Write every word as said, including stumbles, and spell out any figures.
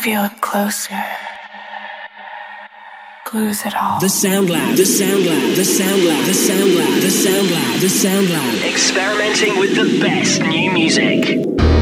feel it closer. Glues it all. The Sound Lab, the Sound Lab, the Sound Lab, the Sound Lab, the Sound Lab, the Sound Lab. Experimenting with the best new music.